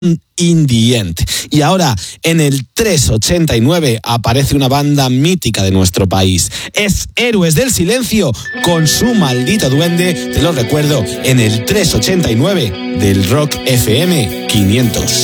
In the End. Y ahora, en el 389, aparece una banda mítica de nuestro país. Es Héroes del Silencio, con Su Maldito Duende. Te lo recuerdo, en el 389 del Rock FM 500.